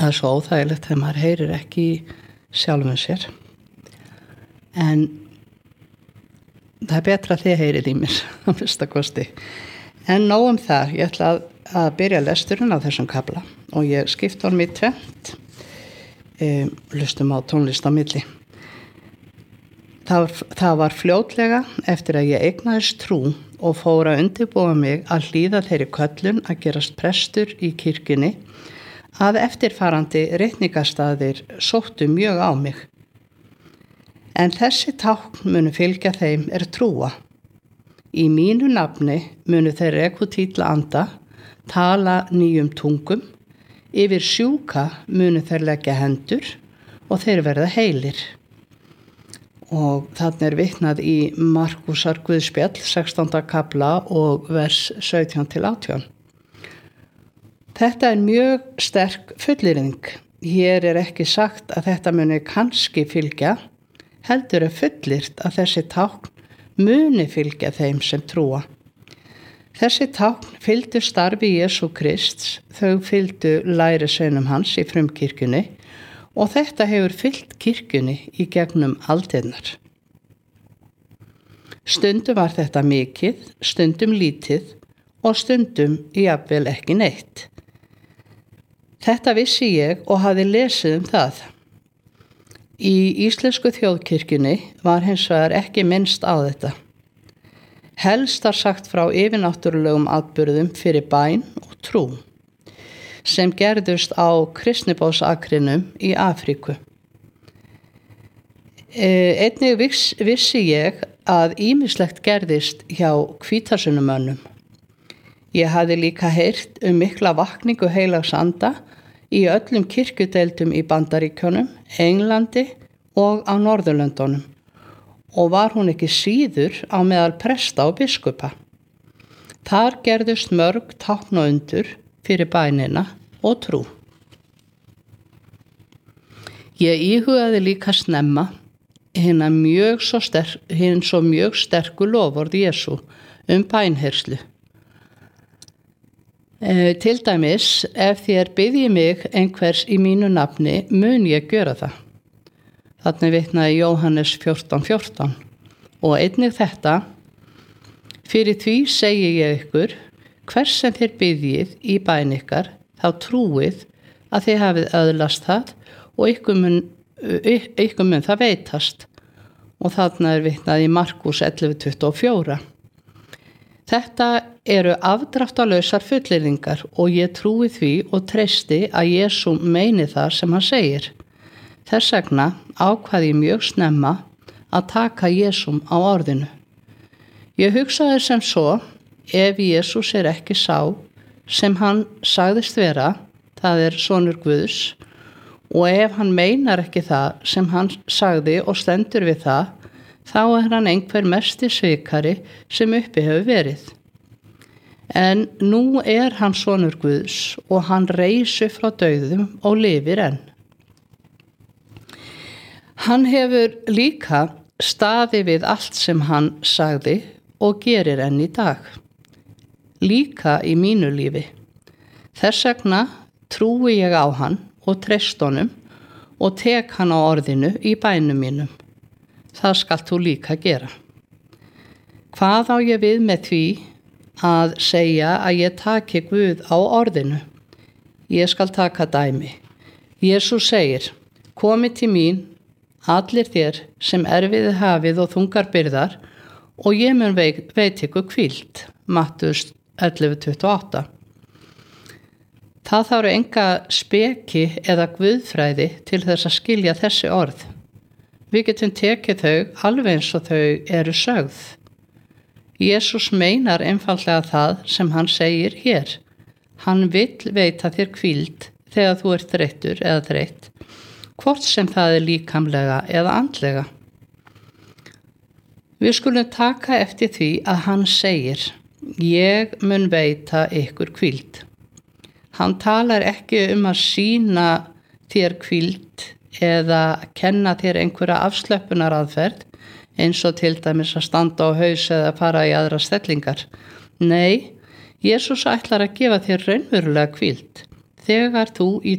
Það er svo óþægilegt þegar maður heyrir ekki í sjálfum sér. En það er betra að þið heyrið í mér á fyrsta kosti. En nóg um það, ég ætla að byrja lesturinn á þessum kafla og ég skipti honum í tvennt. Hlustum á tónlist á milli. Það var fljótlega eftir að ég eignaðist trú og fór að undirbúa mig að hlýða þeirri köllun að gerast prestur í kirkjunni að eftirfarandi ritningastaðir sóttu mjög á mig. En þessi tákn munu fylgja þeim trúa. Í mínu nafni munu þeir rekvutítla anda, tala nýjum tungum, yfir sjúka munu þeir leggja hendur og þeir verða heilir. Og þarna vitnað í Markúsar Guðspjall, 16. kafla og vers 17-18. Þetta mjög sterk fullyrðing. Hér ekki sagt að þetta muni kannski fylgja, heldur fullyrt að þessi tákn muni fylgja þeim sem trúa. Þessi tákn fylgdu starfi Jesú Krists, þau fylgdu lærisveinum hans í frumkirkjunni og þetta hefur fylgt kirkjunni í gegnum aldirnar. Stundum var þetta mikið, stundum lítið og stundum jafnvel ekki neitt. Þetta vissi ég og hafði lesið það. Í íslensku þjóðkirkjunni var hins vegar ekki minnst á þetta. Helst sagt frá yfirnáttúrulegum atburðum fyrir bæn og trú sem gerðust á kristniboðsakrinum í Afríku. Einnig vissi ég að ýmislegt gerðist hjá hvítasunumönnum. Ég hafði líka heyrt mikla vakningu heilags anda í öllum kirkjudeildum í Bandaríkjunum, Englandi og á Norðurlöndunum og var hún ekki síður á meðal presta og biskupa. Þar gerðust mörg tákn og undur fyrir bænina og trú. Ég íhugaði líka snemma hinn svo mjög sterku loforð Jesú bænheyrslu. Til dæmis, ef þér biðji mig einhvers í mínu nafni, mun ég gera það. Þarna vitnaði Jóhannes 14:14 og einnig þetta, fyrir því segi ég ykkur, hvers sem þér biðjið í bæn ykkar, þá trúið að þið hafið öðlast það og ykkur mun það veitast. Og þarna vitnaði í Markús 11:24. Þetta afdráttarlausar fullyrðingar og ég trúi því og treysti að Jesú meini það sem hann segir. Þess vegna ákvað ég mjög snemma að taka Jesúm á orðinu. Ég hugsaði sem svo, ef Jesús ekki sá sem hann sagðist vera, það sonur Guðs, og ef hann meinar ekki það sem hann sagði og stendur við það, þá hann einhver mesti svikari sem uppi hefur verið. En nú hann sonur Guðs og hann reis upp frá dauðum og lifir enn. Hann hefur líka staðið við allt sem hann sagði og gerir enn í dag. Líka í mínu lífi. Þess vegna trúi ég á hann og treyst honum og tek hann á orðinu í bænum mínum. Það skalt þú líka gera. Hvað á ég við með því að segja að ég taki Guð á orðinu? Ég skal taka dæmi. Jesús segir, komið til mín, allir þér sem erfiði hafið og þungar byrðar og ég mun veit ykkur hvíld. Mattheus 11:28. Það þarf enga speki eða guðfræði til þess að skilja þessi orð. Við getum tekið þau alveg eins og þau sögð. Jesús meinar einfaldlega það sem hann segir hér. Hann vill veita þér hvíld þegar þú ert þreyttur eða þreytt, hvort sem það líkamlega eða andlega. Við skulum taka eftir því að hann segir, ég mun veita ykkur hvíld. Hann talar ekki að sýna þér hvíld eða kenna þér einhverja afslöppunaraðferð, eins og til dæmis að standa á haus eða fara í aðra stellingar. Nei, Jesús ætlar að gefa þér raunverulega hvíld þegar þú í